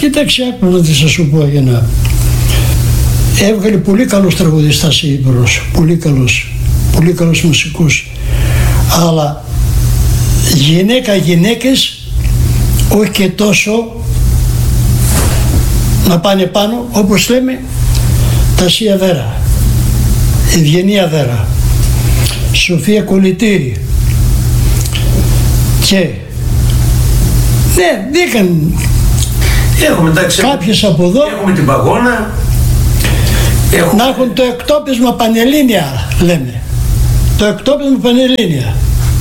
Κοίταξε, άκου να θα σου πω ένα. Έβγαλε πολύ καλός τραγουδιστάς η Ύπρος, πολύ καλός μουσικούς, αλλά γυναίκες όχι και τόσο να πάνε πάνω, όπως λέμε τα Σία Βέρα, Ευγενία Βέρα, Σοφία Κολυτήρη και ναι, δίκαν κάποιες από εδώ. Έχουμε την Παγώνα. Να έχουν το εκτόπισμα Πανελλήνια, λέμε. Το εκτόπισμα Πανελλήνια.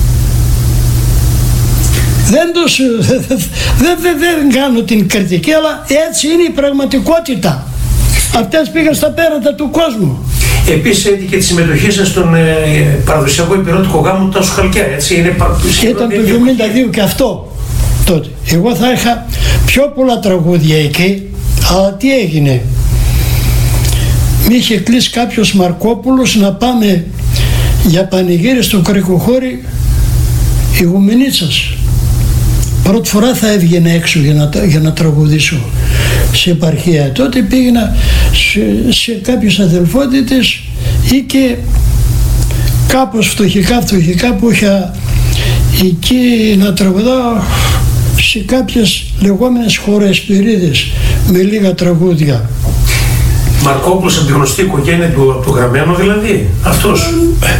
Δεν κάνω την κριτική, αλλά έτσι είναι η πραγματικότητα. Αυτές πήγαν στα πέρατα του κόσμου. Επίσης έτυχε τη συμμετοχή σας στον παραδοσιακό υπηρώτικο γάμο του Τάσου Χαλκιά, έτσι είναι ήταν το 1972 και αυτό τότε. Εγώ θα είχα πιο πολλά τραγούδια εκεί, αλλά τι έγινε. Μη είχε κλείσει κάποιος Μαρκόπουλος να πάμε για πανηγύρι στο Κρικοχώρι Ηγουμενίτσας. Πρώτη φορά θα έβγαινε έξω για να τραγουδήσω σε επαρχία. Τότε πήγαινα σε κάποιες αδελφότητες ή και κάπως φτωχικά που είχα εκεί να τραγουδάω σε κάποιες λεγόμενες χορεσπυρίδες με λίγα τραγούδια. Μαρκόπουλος από τη γνωστή οικογένεια του Γραμμένου δηλαδή, αυτός.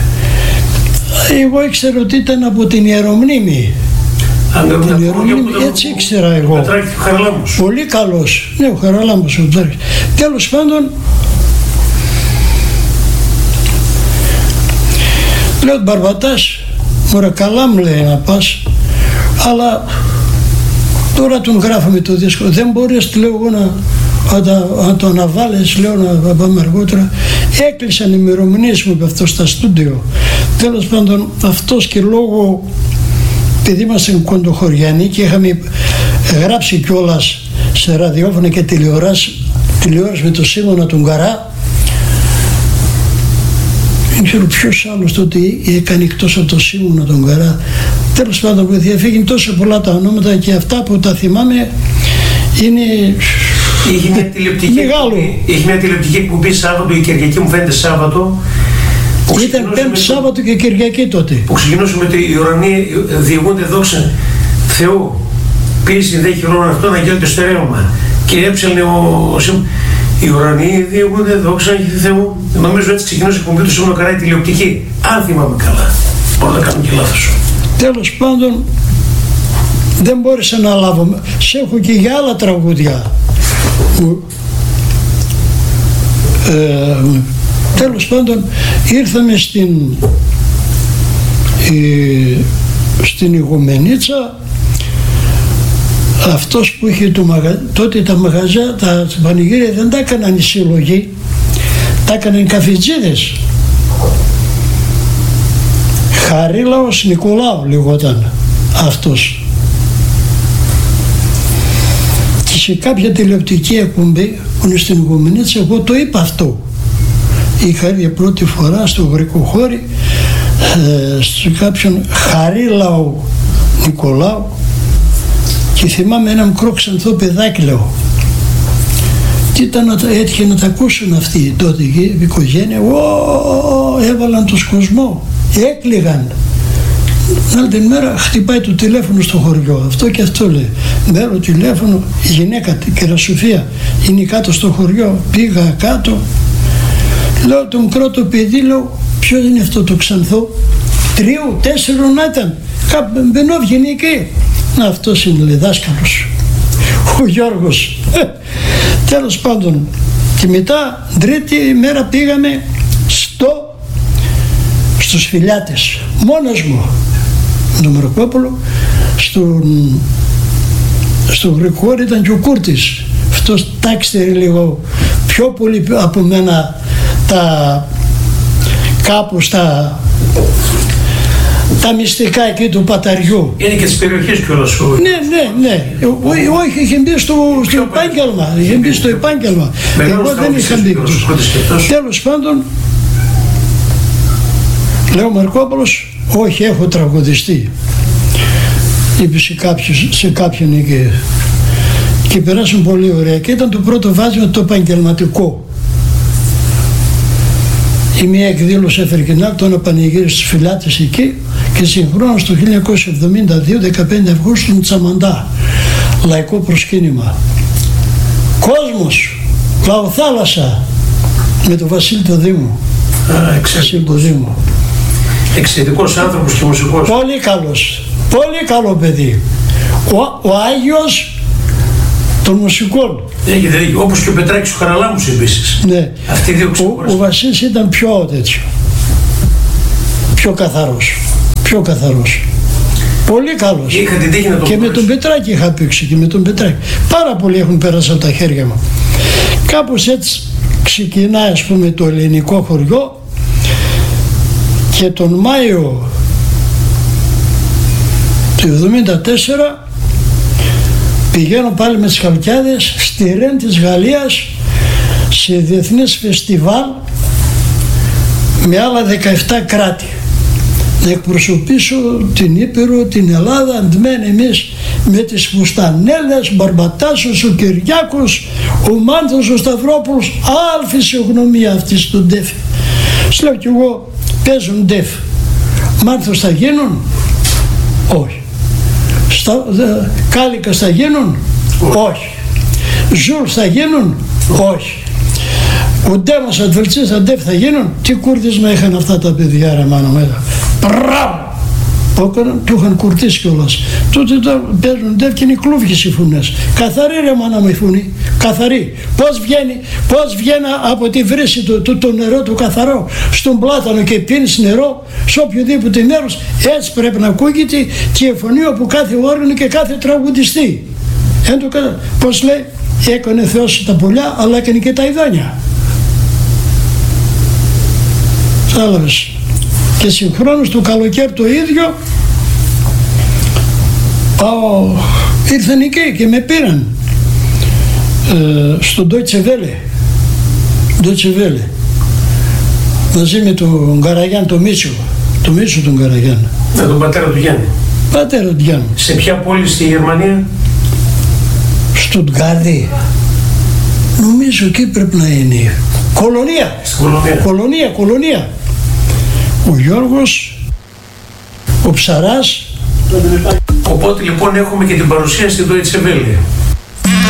Εγώ ήξερα ότι ήταν από την Ιερομνήμη. Έτσι ήξερα εγώ. Πετράκη του Χαραλάμπους. Πολύ καλός. Ναι, ο Χαραλάμπους ο Πετράκης. Τέλος πάντων, λέω τον Μπαρμπατάς, μωρέ καλά μου λέει να πας, αλλά τώρα τον γράφαμε το δίσκο. Δεν μπορείς, λέω εγώ, να το αναβάλεις, λέω να πάμε αργότερα. Έκλεισαν ημερομηνίες μου από αυτό στα στούντιο. Τέλος πάντων, αυτός και λόγω, επειδή ήμασταν κοντοχωριανοί και είχαμε γράψει κιόλας σε ραδιόφωνα και τηλεόραση με το Σίμωνα τον Καρά. Δεν ξέρω ποιος άλλος τότε έκανε εκτός από το Σίμωνα τον Καρά. Τέλος πάντων, που διαφύγουν τόσο πολλά τα ονόματα και αυτά που τα θυμάμαι είναι είχε μια τηλεοπτική εκπομπή Σάββατο, η Κυριακή μου φαίνεται Σάββατο. Ήταν Πέμπτη Σάββατο και Κυριακή τότε. Που ξεκινούσε με το «Οι ουρανοί διηγούνται δόξα Θεού, πίεση δεν έχει χρόνο αυτό να γίνεται στερέωμα». Και έψελνε «Οι ουρανοί διηγούνται δόξα Θεού». Νομίζω έτσι ξεκινούσε η εκπομπή του Σίμωνα Καρά, η τηλεοπτική. Αν θυμάμαι καλά. Μπορώ να κάνω και λάθος. Τέλος πάντων, δεν μπόρεσα να λάβω. Σε έχω και για άλλα τραγούδια. Τέλος πάντων, ήρθαμε στην Ηγουμενίτσα. Αυτός που είχε τότε τα μαγαζιά, τα πανηγύρια δεν τα έκαναν οι σύλλογοι, τα έκαναν οι καφιτζίδες. Χαρίλαος Νικολάου λεγόταν αυτός. Και σε κάποια τηλεοπτική εκπομπή που είναι στην Ηγουμενίτσα, εγώ το είπα αυτό. Είχα έρθει πρώτη φορά στο Γρικοχώρι σε κάποιον Χαρίλαο Νικολάου και θυμάμαι ένα μικρό ξανθό παιδάκι, λέω. Και έτυχε να τα ακούσουν αυτοί τότε η οικογένεια. Έβαλαν το σκοσμό, έκλαιγαν. Την άλλη την μέρα χτυπάει το τηλέφωνο στο χωριό. Αυτό και αυτό λέει. Μέρω τηλέφωνο, η γυναίκα, η Κερασοφία, είναι κάτω στο χωριό. Πήγα κάτω. Λέω το μικρό το παιδί, λέω, ποιο είναι αυτό το ξανθό? 3-4 να ήταν. Μπαινό βγαίνει εκεί. Να, αυτός είναι, λέει, δάσκαλος. Ο Γιώργος. Τέλος πάντων. Και μετά, τρίτη μέρα πήγαμε στους Φιλιάτες. Μόνος μου. Με τον Μαρκόπουλο. Στο Γρικοχώρι ήταν και ο Κούρτης. Αυτός τάξτε λίγο πιο πολύ από μένα κάπως τα μυστικά εκεί του Παταριού. Είναι και της περιοχής κιόλας. Ναι. Όχι, είχε μπει στο επάγγελμα. Είχε μπει στο επάγγελμα. Εγώ δεν είχα μπει. Τέλος πάντων, λέω ο Μαρκόπουλος, όχι, έχω τραγουδιστεί. Είπε σε κάποιον εκεί. και περάσουν πολύ ωραία. Και ήταν το πρώτο βάσμα το επαγγελματικό. Η μία εκδήλωση έφερε και την άλλη, το ένα πανηγύρισε στους Φυλάτες εκεί, και συγχρόνως το 1972, 15 Αυγούστου, Τσαμαντά, λαϊκό προσκύνημα. Κόσμος, λαοθάλασσα, με τον Βασίλη το Δήμο. Εξαιρετικός άνθρωπος και μουσικός. Πολύ καλός, πολύ καλό παιδί. Ο Άγιος των μουσικών. Όπως και ο Πετράκης ο Χαραλάμπους επίσης. Ναι. Αυτοί οι δύο ο Βασίλης ήταν πιο τέτοιο. Πιο καθαρός. Πολύ καλός. Είχα την τύχη να τον και με τον Πετράκη είχα παίξει και με τον Πετράκη. Πάρα πολλοί έχουν πέρασει από τα χέρια μου. Κάπως έτσι ξεκινάει, ας πούμε, το ελληνικό χωριό, και τον Μάιο του 1974 πηγαίνω πάλι με τις Χαλκιάδες στη Ρεν της Γαλλίας σε διεθνές φεστιβάλ με άλλα 17 κράτη, να εκπροσωπήσω την Ήπειρο, την Ελλάδα, αντμέν εμείς με τις Φουστανέλες, Μπαρμπατάσος, ο Κυριάκος, ο Μάνθος, ο Σταυρόπουλος, άλλη φυσιογνωμία αυτή στον ΤΕΦ. Σου λέω κι εγώ, παίζουν ΤΕΦ. Μάνθος θα γίνουν? Όχι. Κάλικας θα γίνουν? Όχι. Ζουλ θα γίνουν? Όχι. Ο Ντέμος Αντβελτσής Αντέφ θα γίνουν? Τι κουρδίσμα είχαν αυτά τα παιδιά, ρε μάνα μέσα. Μπράβο! Του είχαν κουρτίσει κιόλας. Τότε παίζουν Ντέφ και είναι κλούβιες οι φωνές. Καθαρή, ρε μάνα μου, η φωνή. Καθαρή. Πώς βγαίνει από τη βρύση το νερό του καθαρό στον πλάτανο και πίνεις νερό σε οποιοδήποτε μέρος, έτσι πρέπει να ακούγεται και η φωνή από κάθε όργανο και κάθε τραγουδιστή. Πώς λέει, έκανε Θεός τα πουλιά, αλλά έκανε και τα ειδόνια. Σάλαβες. Και συγχρόνως το καλοκαίρι το ίδιο ήρθαν εκεί και με πήραν στο Deutsche Welle μαζί με τον Καραγιάν, τον Μίτσο τον Καραγιάν. Με τον πατέρα του Γιάννη. Πατέρα του Γιάννη. Σε ποια πόλη στη Γερμανία? Στουτγκάρδη. Νομίζω εκεί πρέπει να είναι. Κολονία. Ο Γιώργος, ο Ψαράς. Οπότε λοιπόν έχουμε και την παρουσία στην Deutsche Welle.